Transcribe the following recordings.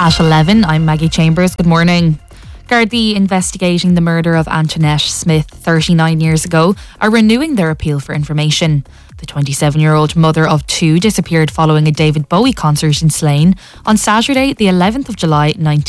At 11, I'm Maggie Chambers. Good morning. Gardaí investigating the murder of Antoinette Smith 39 years ago are renewing their appeal for information. The 27-year-old mother of two disappeared following a David Bowie concert in Slane on Saturday, the 11th of July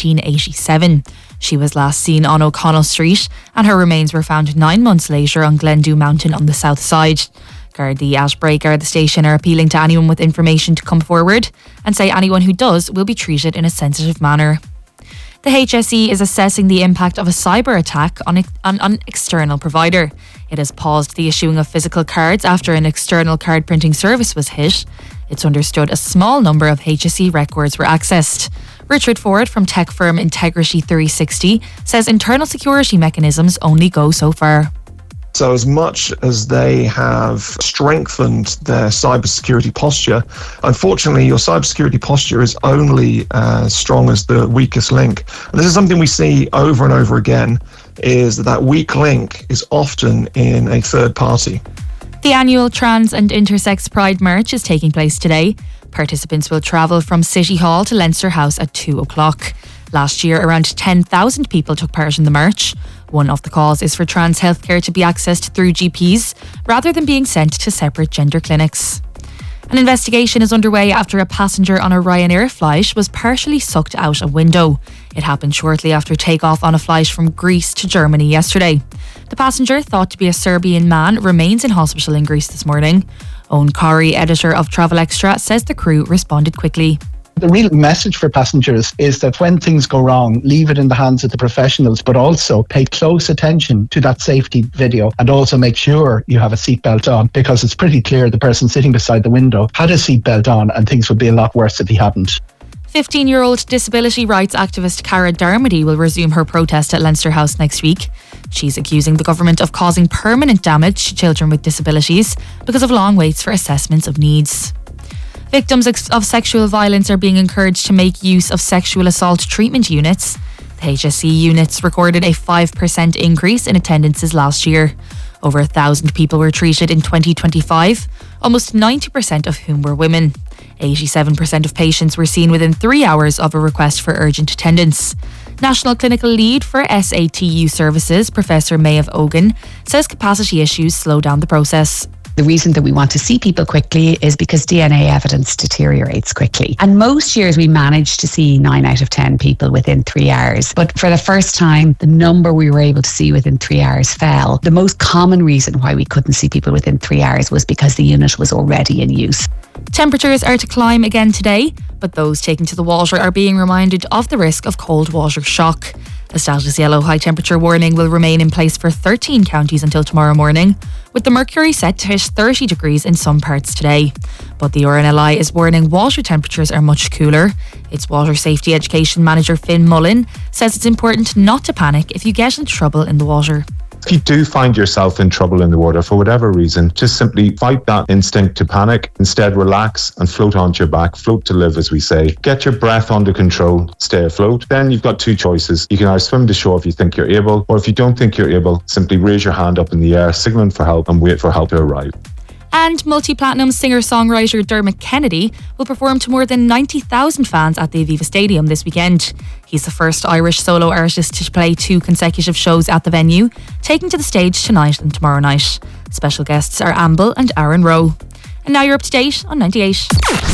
1987. She was last seen on O'Connell Street and her remains were found 9 months later on Glendew Mountain on the south side. Gardaí at Breaker, the station, are appealing to anyone with information to come forward and say anyone who does will be treated in a sensitive manner. The HSE is assessing the impact of a cyber attack on an external provider. It has paused the issuing of physical cards after an external card printing service was hit. It's understood a small number of HSE records were accessed. Richard Ford from tech firm Integrity 360 says internal security mechanisms only go so far. So as much as they have strengthened their cybersecurity posture, unfortunately your cybersecurity posture is only as strong as the weakest link. And this is something we see over and over again, is that weak link is often in a third party. The annual Trans and Intersex Pride March is taking place today. Participants will travel from City Hall to Leinster House at 2 o'clock. Last year, around 10,000 people took part in the march. One of the calls is for trans healthcare to be accessed through GPs rather than being sent to separate gender clinics. An investigation is underway after a passenger on a Ryanair flight was partially sucked out a window. It happened shortly after takeoff on a flight from Greece to Germany yesterday. The passenger, thought to be a Serbian man, remains in hospital in Greece this morning. Owen Corrie, editor of Travel Extra, says the crew responded quickly. The real message for passengers is that when things go wrong, leave it in the hands of the professionals, but also pay close attention to that safety video and also make sure you have a seatbelt on, because it's pretty clear the person sitting beside the window had a seatbelt on and things would be a lot worse if he hadn't. 15-year-old disability rights activist Cara Dermody will resume her protest at Leinster House next week. She's accusing the government of causing permanent damage to children with disabilities because of long waits for assessments of needs. Victims of sexual violence are being encouraged to make use of sexual assault treatment units. The HSE units recorded a 5% increase in attendances last year. Over 1,000 people were treated in 2025, almost 90% of whom were women. 87% of patients were seen within 3 hours of a request for urgent attendance. National Clinical Lead for SATU Services, Professor Maeve Ogan, says capacity issues slow down the process. The reason that we want to see people quickly is because DNA evidence deteriorates quickly. And most years we manage to see 9 out of 10 people within 3 hours. But for the first time, the number we were able to see within 3 hours fell. The most common reason why we couldn't see people within 3 hours was because the unit was already in use. Temperatures are to climb again today, but those taking to the water are being reminded of the risk of cold water shock. A status yellow high temperature warning will remain in place for 13 counties until tomorrow morning, with the mercury set to hit 30 degrees in some parts today. But the RNLI is warning water temperatures are much cooler. Its Water Safety Education Manager Finn Mullen says it's important not to panic if you get into trouble in the water. If you do find yourself in trouble in the water for whatever reason, just simply fight that instinct to panic. Instead, relax and float onto your back. Float to live, as we say. Get your breath under control. Stay afloat. Then you've got two choices. You can either swim to shore if you think you're able, or if you don't think you're able, simply raise your hand up in the air, signaling for help and wait for help to arrive. And multi-platinum singer-songwriter Dermot Kennedy will perform to more than 90,000 fans at the Aviva Stadium this weekend. He's the first Irish solo artist to play 2 consecutive shows at the venue, taking to the stage tonight and tomorrow night. Special guests are Amble and Aaron Rowe. And now you're up to date on 98.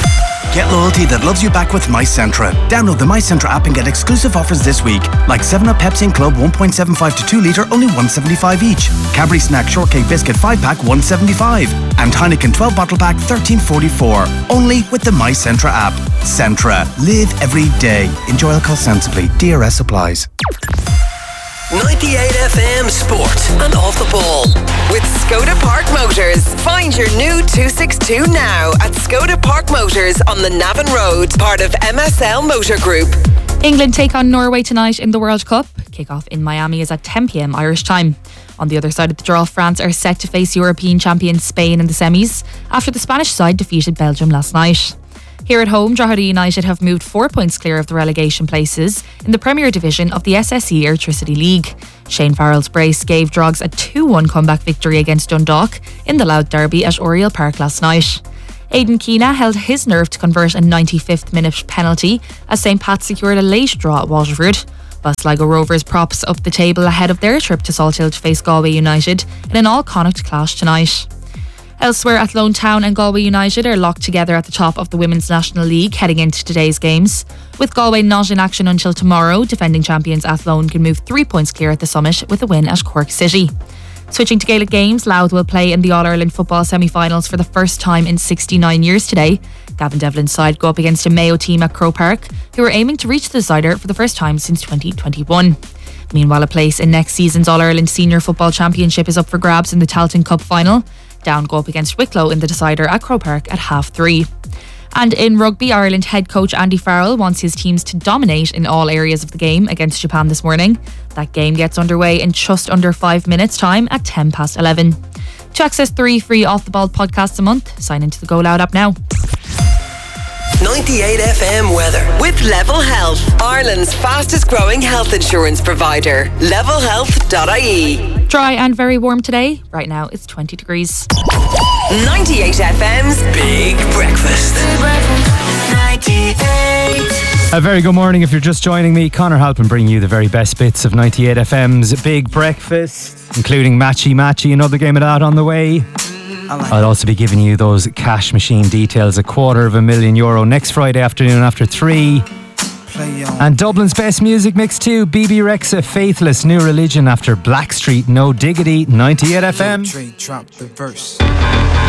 Get loyalty that loves you back with MyCentra. Download the MyCentra app and get exclusive offers this week, like 7up Pepsi and Club 1.75 to 2 litre, only $1.75 each. Cadbury Snack Shortcake Biscuit 5-pack, $1.75. And Heineken 12 bottle pack, $13.44. Only with the MyCentra app. Centra. Live every day. Enjoy alcohol sensibly. DRS applies. 98 FM Sport and Off the Ball with Skoda Park Motors. Find your new 262 now at Skoda Park Motors on the Navan Road, part of MSL Motor Group. England take on Norway tonight in the World Cup. Kickoff in Miami is at 10 p.m. Irish time. On the other side of the draw, France are set to face European champion Spain in the semis after the Spanish side defeated Belgium last night. Here at home, Drogheda United have moved 4 points clear of the relegation places in the Premier Division of the SSE Airtricity League. Shane Farrell's brace gave Drogs a 2-1 comeback victory against Dundalk in the Louth Derby at Oriel Park last night. Aidan Keena held his nerve to convert a 95th minute penalty as St. Pat secured a late draw at Waterford, while Sligo Rovers props up the table ahead of their trip to Salthill to face Galway United in an all-Connacht clash tonight. Elsewhere, Athlone Town and Galway United are locked together at the top of the Women's National League heading into today's games. With Galway not in action until tomorrow, defending champions Athlone can move 3 points clear at the summit with a win at Cork City. Switching to Gaelic games, Louth will play in the All-Ireland football semi-finals for the first time in 69 years today. Gavin Devlin's side go up against a Mayo team at Croke Park, who are aiming to reach the decider for the first time since 2021. Meanwhile, a place in next season's All-Ireland Senior Football Championship is up for grabs in the Tailteann Cup final. Down go up against Wicklow in the decider at Croke Park at 3:30. And in rugby, Ireland head coach Andy Farrell wants his teams to dominate in all areas of the game against Japan this morning. That game gets underway in just under 5 minutes' time at 11:10. To access 3 free Off The Ball podcasts a month, sign into the Go Loud app now. 98 FM weather with Level Health, Ireland's fastest growing health insurance provider. levelhealth.ie. Dry and very warm today. Right now it's 20 degrees. 98 FM's Big Breakfast. 98. A very good morning if you're just joining me. Conor Halpin bringing you the very best bits of 98 FM's Big Breakfast, including Matchy Matchy, another game of that on the way. I'll also be giving you those cash machine details, €250,000 next Friday afternoon after 3. And Dublin's best music mix too. BB Rexa, Faithless, New Religion after Blackstreet, No Diggity, 98 FM. Drop the verse.